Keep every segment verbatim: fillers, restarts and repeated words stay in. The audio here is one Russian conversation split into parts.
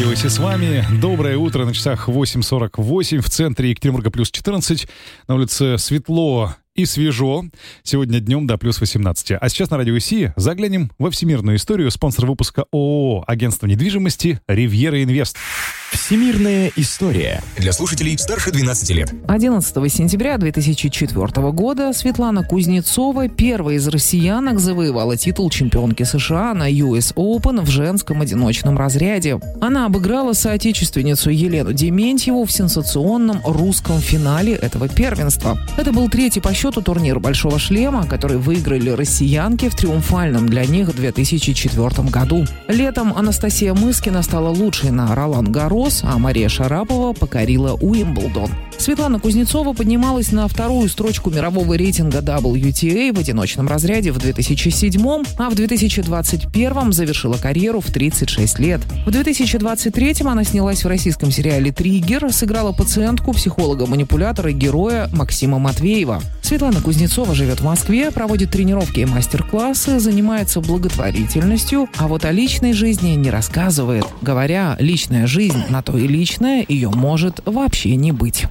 Радио Си с вами. Доброе утро. На часах восемь сорок восемь. В центре Екатеринбурга плюс четырнадцать. На улице светло и свежо. Сегодня днем до плюс восемнадцать. А сейчас на Радио Си заглянем во всемирную историю. Спонсор выпуска ООО «Агентство недвижимости Ривьера Инвест». Всемирная история. Для слушателей старше двенадцати лет. одиннадцатого сентября две тысячи четвёртого года Светлана Кузнецова, первая из россиянок, завоевала титул чемпионки США на ю эс Open в женском одиночном разряде. Она обыграла соотечественницу Елену Дементьеву в сенсационном русском финале этого первенства. Это был третий по счету турнир «Большого шлема», который выиграли россиянки в триумфальном для них две тысячи четвёртом году. Летом Анастасия Мыскина стала лучшей на Ролан-Гаррос, а Мария Шарапова покорила Уимблдон. Светлана Кузнецова поднималась на вторую строчку мирового рейтинга дабл ю ти эй в одиночном разряде в две тысячи седьмом, а в две тысячи двадцать первом завершила карьеру в тридцать шесть лет. В две тысячи двадцать третьем она снялась в российском сериале «Триггер», сыграла пациентку, психолога-манипулятора и героя Максима Матвеева. Светлана Кузнецова живет в Москве, проводит тренировки и мастер-классы, занимается благотворительностью, а вот о личной жизни не рассказывает. Говоря, личная жизнь на то и личная, ее может вообще не быть.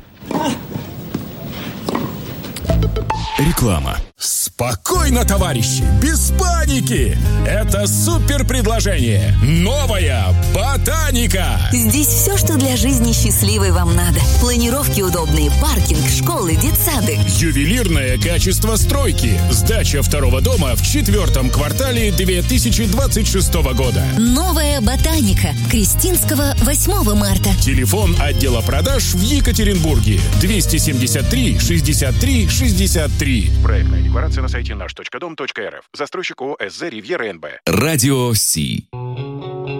Реклама. Спокойно, товарищи, без паники! Это супер предложение. Новая ботаника. Здесь все, что для жизни счастливой вам надо. Планировки удобные, паркинг, школы, детсады. Ювелирное качество стройки. Сдача второго дома в четвертом квартале две тысячи двадцать шестого года. Новая ботаника. Крестинского, восьмого марта. Телефон отдела продаж в Екатеринбурге. двести семьдесят три шестьдесят три шестьдесят три. Проектная декларация на сайте наш точка дом точка эр эф. Застройщик ООО «СЗ Ривьера эн бэ». Радио Си.